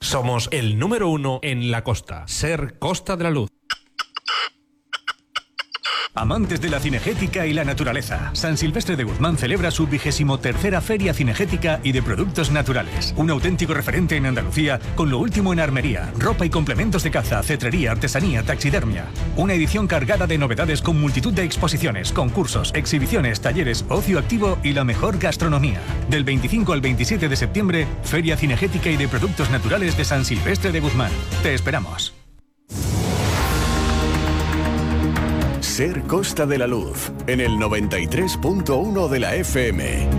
Somos el número 1 en la costa. SER Costa de la Luz. Amantes de la cinegética y la naturaleza, San Silvestre de Guzmán celebra su 23ª Feria Cinegética y de Productos Naturales. Un auténtico referente en Andalucía con lo último en armería, ropa y complementos de caza, cetrería, artesanía, taxidermia. Una edición cargada de novedades con multitud de exposiciones, concursos, exhibiciones, talleres, ocio activo y la mejor gastronomía. Del 25 al 27 de septiembre, Feria Cinegética y de Productos Naturales de San Silvestre de Guzmán. Te esperamos. SER Costa de la Luz, en el 93.1 de la FM.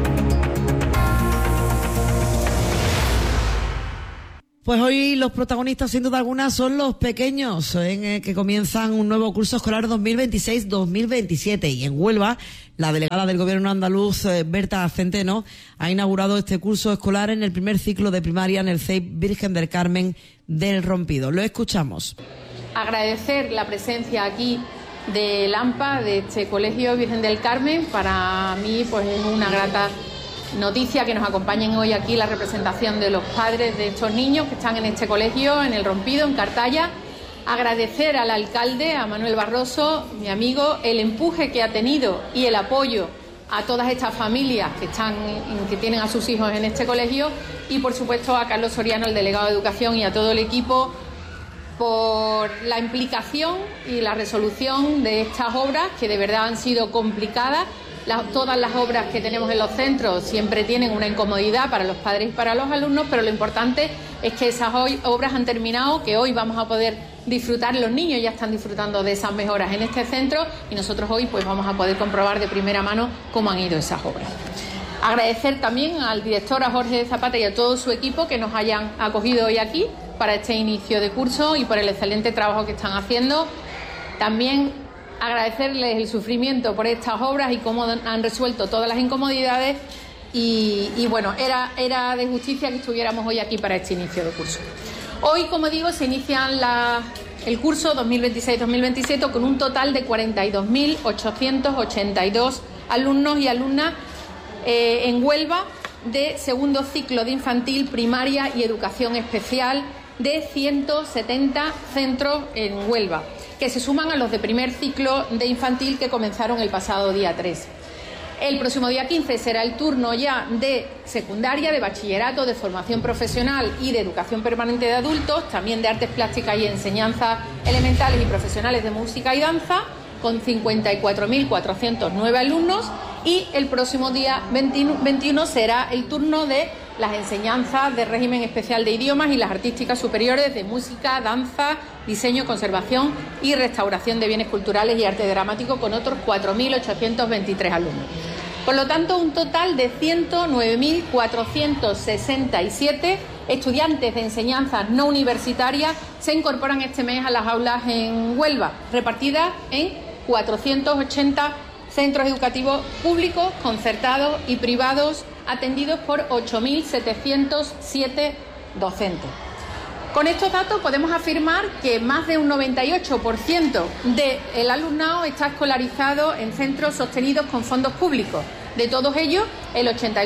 Pues hoy los protagonistas, sin duda alguna, son los pequeños, que comienzan un nuevo curso escolar 2026-2027. Y en Huelva, la delegada del Gobierno andaluz, Berta Centeno, ha inaugurado este curso escolar en el primer ciclo de primaria en el CEIP Virgen del Carmen del Rompido. Lo escuchamos. Agradecer la presencia aquí del AMPA, de este Colegio Virgen del Carmen. Para mí pues es una grata noticia que nos acompañen hoy aquí la representación de los padres de estos niños que están en este colegio, en el Rompido, en Cartaya. Agradecer al alcalde, a Manuel Barroso, mi amigo, el empuje que ha tenido y el apoyo a todas estas familias que tienen a sus hijos en este colegio, y por supuesto a Carlos Soriano, el delegado de Educación, y a todo el equipo por la implicación y la resolución de estas obras, que de verdad han sido complicadas. Todas las obras que tenemos en los centros siempre tienen una incomodidad para los padres y para los alumnos, pero lo importante es que esas obras han terminado, que hoy vamos a poder disfrutar, los niños ya están disfrutando de esas mejoras en este centro, y nosotros hoy pues vamos a poder comprobar de primera mano cómo han ido esas obras. Agradecer también al director, a Jorge Zapata, y a todo su equipo que nos hayan acogido hoy aquí para este inicio de curso y por el excelente trabajo que están haciendo. También agradecerles el sufrimiento por estas obras y cómo han resuelto todas las incomodidades, y bueno, era de justicia que estuviéramos hoy aquí para este inicio de curso. Hoy, como digo, se inicia el curso 2026-2027 con un total de 42.882 alumnos y alumnas en Huelva, de segundo ciclo de infantil, primaria y educación especial, de 170 centros en Huelva, que se suman a los de primer ciclo de infantil que comenzaron el pasado día 3. El próximo día 15 será el turno ya de secundaria, de bachillerato, de formación profesional y de educación permanente de adultos, también de artes plásticas y enseñanzas elementales y profesionales de música y danza, con 54.409 alumnos, y el próximo día 21 será el turno de las enseñanzas de régimen especial de idiomas y las artísticas superiores de música, danza, diseño, conservación y restauración de bienes culturales y arte dramático, con otros 4.823 alumnos. Por lo tanto, un total de 109.467 estudiantes de enseñanzas no universitarias se incorporan este mes a las aulas en Huelva, repartidas en 480 centros educativos públicos, concertados y privados, atendidos por 8.707 docentes. Con estos datos podemos afirmar que más de un 98% del alumnado está escolarizado en centros sostenidos con fondos públicos. De todos ellos, el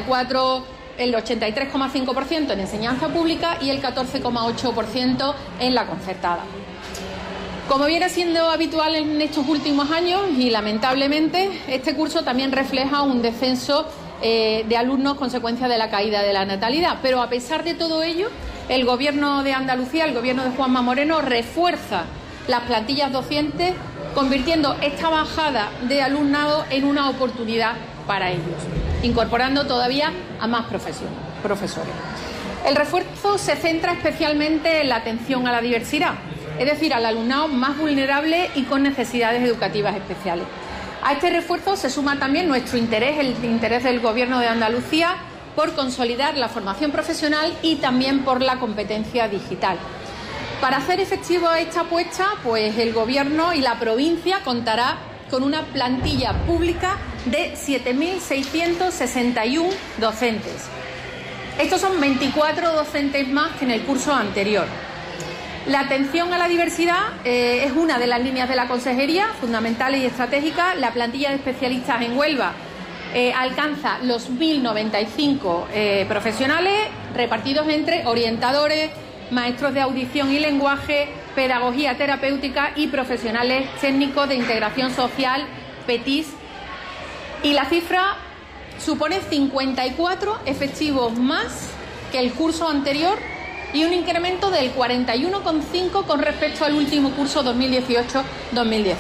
83,5% en enseñanza pública y el 14,8% en la concertada. Como viene siendo habitual en estos últimos años, y lamentablemente, este curso también refleja un descenso de alumnos consecuencia de la caída de la natalidad. Pero a pesar de todo ello, el Gobierno de Andalucía, el Gobierno de Juanma Moreno, refuerza las plantillas docentes, convirtiendo esta bajada de alumnado en una oportunidad para ellos, incorporando todavía a más profesores. El refuerzo se centra especialmente en la atención a la diversidad, es decir, al alumnado más vulnerable y con necesidades educativas especiales. A este refuerzo se suma también nuestro interés, el interés del Gobierno de Andalucía, por consolidar la formación profesional y también por la competencia digital. Para hacer efectiva esta apuesta, pues el Gobierno y la provincia contará con una plantilla pública de 7.661 docentes. Estos son 24 docentes más que en el curso anterior. La atención a la diversidad es una de las líneas de la Consejería, fundamentales y estratégicas. La plantilla de especialistas en Huelva alcanza los 1.095 profesionales, repartidos entre orientadores, maestros de audición y lenguaje, pedagogía terapéutica y profesionales técnicos de integración social, PETIS. Y la cifra supone 54 efectivos más que el curso anterior y un incremento del 41,5 con respecto al último curso 2018-2019.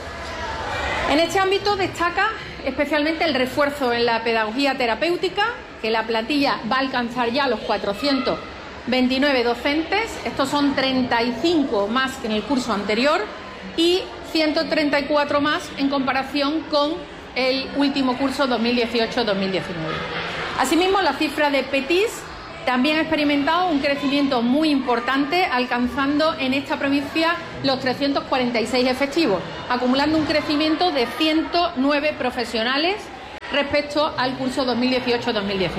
En este ámbito destaca especialmente el refuerzo en la pedagogía terapéutica, que la plantilla va a alcanzar ya los 429 docentes. Estos son 35 más que en el curso anterior y 134 más en comparación con el último curso 2018-2019. Asimismo, la cifra de PETIS también ha experimentado un crecimiento muy importante, alcanzando en esta provincia los 346 efectivos, acumulando un crecimiento de 109 profesionales respecto al curso 2018-2019.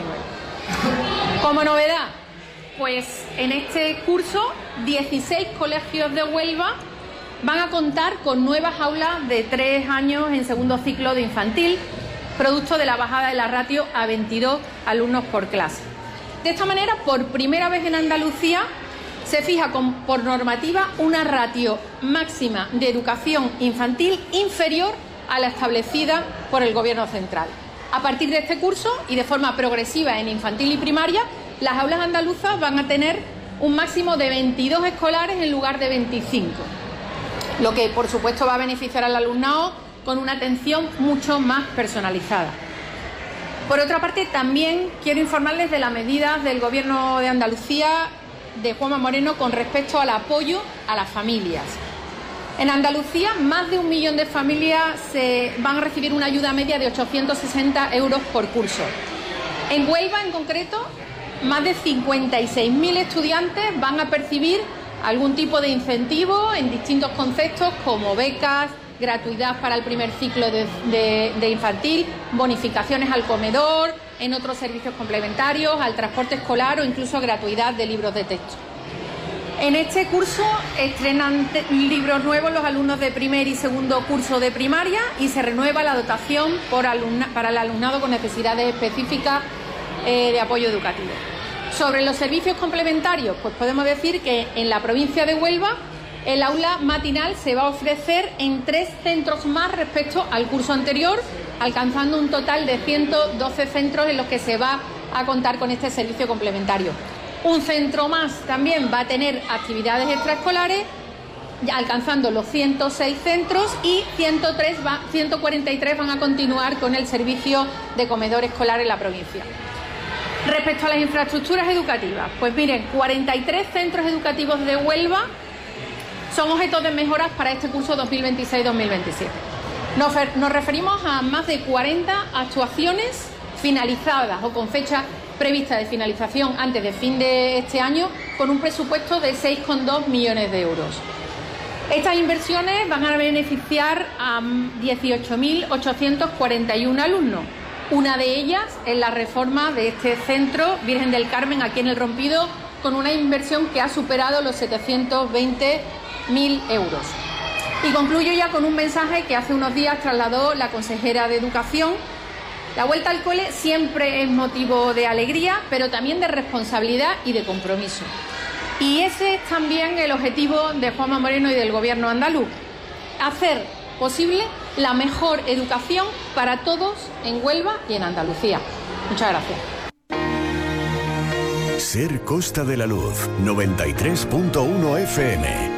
Como novedad, pues en este curso 16 colegios de Huelva van a contar con nuevas aulas de 3 años en segundo ciclo de infantil, producto de la bajada de la ratio a 22 alumnos por clase. De esta manera, por primera vez en Andalucía, se fija por normativa una ratio máxima de educación infantil inferior a la establecida por el Gobierno central. A partir de este curso y de forma progresiva en infantil y primaria, las aulas andaluzas van a tener un máximo de 22 escolares en lugar de 25, lo que por supuesto va a beneficiar al alumnado con una atención mucho más personalizada. Por otra parte, también quiero informarles de las medidas del Gobierno de Andalucía de Juanma Moreno con respecto al apoyo a las familias. En Andalucía, más de 1 millón de familias van a recibir una ayuda media de 860 euros por curso. En Huelva, en concreto, más de 56.000 estudiantes van a percibir algún tipo de incentivo en distintos conceptos como becas, gratuidad para el primer ciclo de infantil, bonificaciones al comedor, en otros servicios complementarios, al transporte escolar o incluso gratuidad de libros de texto. En este curso estrenan libros nuevos los alumnos de primer y segundo curso de primaria y se renueva la dotación para el alumnado con necesidades específicas de apoyo educativo. Sobre los servicios complementarios, pues podemos decir que en la provincia de Huelva el aula matinal se va a ofrecer en 3 centros más respecto al curso anterior, alcanzando un total de 112 centros en los que se va a contar con este servicio complementario. Un centro más también va a tener actividades extraescolares, alcanzando los 106 centros y 143 van a continuar con el servicio de comedor escolar en la provincia. Respecto a las infraestructuras educativas, pues miren, 43 centros educativos de Huelva son objeto de mejoras para este curso 2026-2027. Nos referimos a más de 40 actuaciones finalizadas o con fecha prevista de finalización antes de fin de este año, con un presupuesto de 6,2 millones de euros. Estas inversiones van a beneficiar a 18.841 alumnos. Una de ellas es la reforma de este centro Virgen del Carmen aquí en El Rompido, con una inversión que ha superado los 720.000 euros. Y concluyo ya con un mensaje que hace unos días trasladó la consejera de Educación. La vuelta al cole siempre es motivo de alegría, pero también de responsabilidad y de compromiso. Y ese es también el objetivo de Juanma Moreno y del Gobierno andaluz: hacer posible la mejor educación para todos en Huelva y en Andalucía. Muchas gracias. Ser Costa de la Luz, 93.1 FM.